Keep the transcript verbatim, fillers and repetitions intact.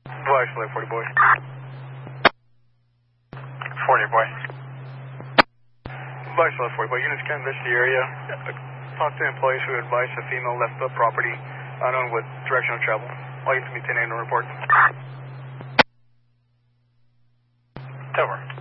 Black Slave forty boy. forty boy. Black Slave forty boy. Units canvass the area. Talk to employees who advise a female left the property unknown with direction of travel. All you to me ten A no report. Over.